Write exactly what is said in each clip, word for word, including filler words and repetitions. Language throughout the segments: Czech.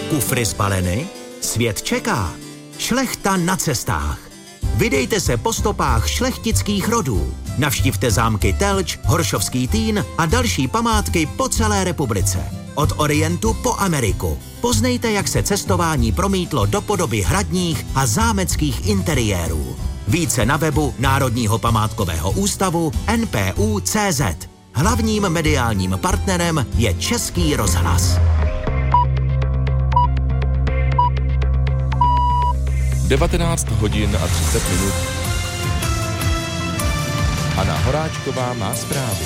Kufry zbaleny? Svět čeká. Šlechta na cestách. Vydejte se po stopách šlechtických rodů. Navštivte zámky Telč, Horšovský Týn a další památky po celé republice. Od Orientu po Ameriku. Poznejte, jak se cestování promítlo do podoby hradních a zámeckých interiérů. Více na webu Národního památkového ústavu N P U tečka cé zet. Hlavním mediálním partnerem je Český rozhlas. devatenáct hodin a třicet minut. Hana Horáčková má zprávy.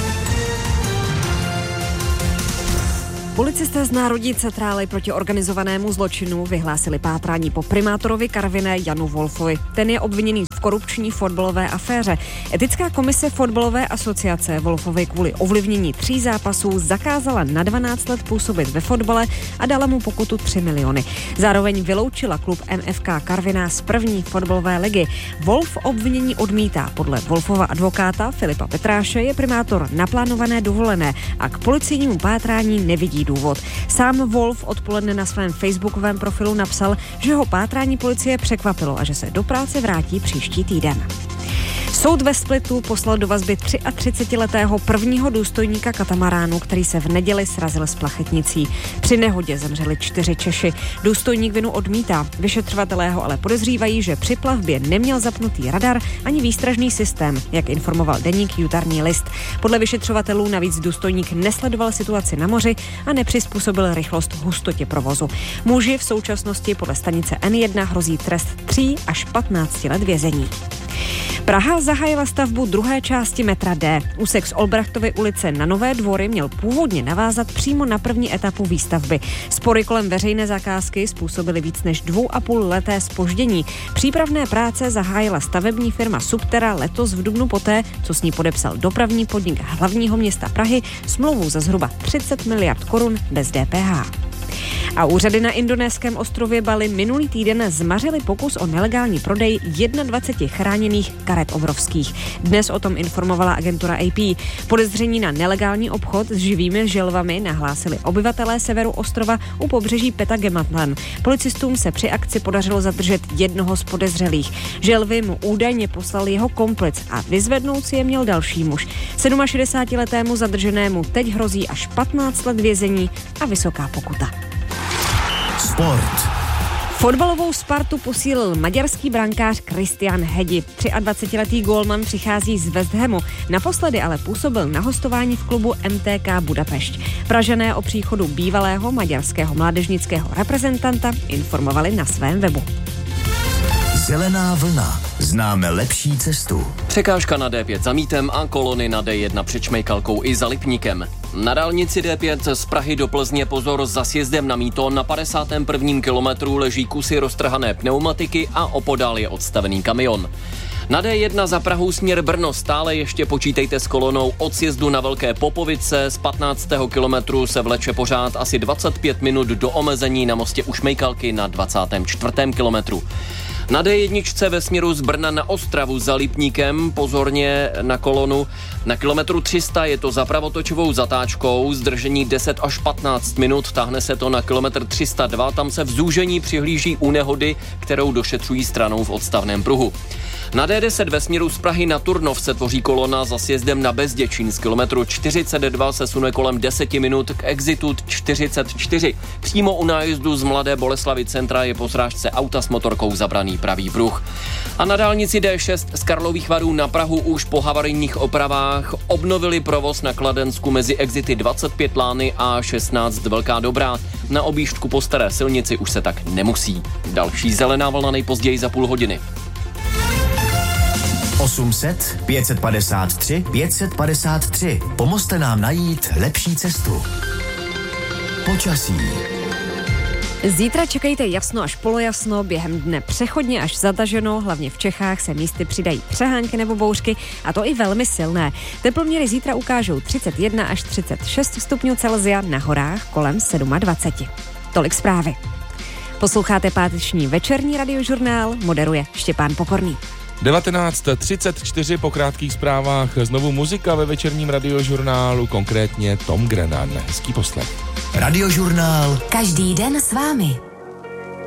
Policisté z Národní centrály proti organizovanému zločinu vyhlásili pátrání po primátorovi Karviné Janu Wolfovi. Ten je obviněný v korupční fotbalové aféře. Etická komise fotbalové asociace Wolfovi kvůli ovlivnění tří zápasů zakázala na dvanáct let působit ve fotbale a dala mu pokutu tři miliony. Zároveň vyloučila klub N F K Karviná z první fotbalové ligy. Wolf obvinění odmítá. Podle Wolfova advokáta Filipa Petráše je primátor na plánované dovolené a k policejnímu pátrání nevidí důvod. Sám Wolf odpoledne na svém facebookovém profilu napsal, že ho pátrání policie překvapilo a že se do práce vrátí příští týden. Soud ve Splitu poslal do vazby třiatřicetiletého prvního důstojníka katamaránu, který se v neděli srazil s plachetnicí. Při nehodě zemřeli čtyři Češi. Důstojník vinu odmítá. Vyšetřovatelé ho ale podezřívají, že při plavbě neměl zapnutý radar ani výstražný systém, jak informoval deník Jutarní list. Podle vyšetřovatelů navíc důstojník nesledoval situaci na moři a nepřizpůsobil rychlost hustotě provozu. Muži v současnosti podle stanice N jedna hrozí trest tří až patnácti let vězení. Praha zahájila stavbu druhé části metra D. Úsek z Olbrachtovy ulice na Nové Dvory měl původně navázat přímo na první etapu výstavby. Spory kolem veřejné zakázky způsobily víc než dvou a půl leté zpoždění. Přípravné práce zahájila stavební firma Subterra letos v dubnu poté, co s ní podepsal dopravní podnik hlavního města Prahy smlouvu za zhruba třicet miliard korun bez D P H. A úřady na indonéském ostrově Bali minulý týden zmařili pokus o nelegální prodej dvaceti jedna chráněných karet obrovských. Dnes o tom informovala agentura A P. Podezření na nelegální obchod s živými želvami nahlásili obyvatelé severu ostrova u pobřeží Petagematlan. Policistům se při akci podařilo zadržet jednoho z podezřelých. Želvy mu údajně poslal jeho komplic a vyzvednout si je měl další muž. šedesátisedmiletému zadrženému teď hrozí až patnáct let vězení a vysoká pokuta. Sport. Fotbalovou Spartu posílil maďarský brankář Kristian Hedi. dvacetiletý gólman přichází z West Hamu. Naposledy ale působil na hostování v klubu M T K Budapešť. Pražané o příchodu bývalého maďarského mládežnického reprezentanta informovali na svém webu. Zelená vlna. Známe lepší cestu. Překážka na D pět za Mítem a kolony na D jedna před Šmejkalkou i za Lipníkem. Na dálnici D pět z Prahy do Plzně pozor za sjezdem na Mýto. Na padesátém prvním kilometru leží kusy roztrhané pneumatiky a opodál je odstavený kamion. Na D jedna za Prahu směr Brno stále ještě počítejte s kolonou od sjezdu na Velké Popovice. Z patnáctého kilometru se vleče pořád asi dvacet pět minut do omezení na mostě u Šmejkalky na dvacátém čtvrtém kilometru. Na D jedna ve směru z Brna na Ostravu za Lipníkem pozorně na kolonu. Na kilometru tři sta je to za pravotočovou zatáčkou, zdržení deset až patnáct minut, táhne se to na kilometr tři sta dva, tam se v zúžení přihlíží u nehody, kterou došetřují stranou v odstavném pruhu. Na D deset ve směru z Prahy na Turnov se tvoří kolona za sjezdem na Bezděčín. Z kilometru čtyřicet dva se sune kolem deseti minut k exitu čtyřicet čtyři. Přímo u nájezdu z Mladé Boleslavi centra je po srážce auta s motorkou zabraný pravý pruh. A na dálnici D šest z Karlových Varů na Prahu už po havarijních opravách obnovili provoz na Kladensku mezi exity dvacet pět Lány a šestnáct Velká Dobrá. Na objížďku po staré silnici už se tak nemusí. Další zelená vlna nejpozději za půl hodiny. osm set pět set padesát tři pět set padesát tři. Pomozte nám najít lepší cestu. Počasí. Zítra čekejte jasno až polojasno, během dne přechodně až zataženo, hlavně v Čechách se místy přidají přehánky nebo bouřky, a to i velmi silné. Teploměry zítra ukážou třicet jedna až třicet šest stupňů Celsia, na horách kolem dvacet sedm. Tolik zprávy. Posloucháte páteční večerní radiožurnál, moderuje Štěpán Pokorný. devatenáct třicet čtyři po krátkých zprávách, znovu muzika ve večerním radiožurnálu, konkrétně Tom Grennan. Hezký poslech. Radiožurnál. Každý den s vámi.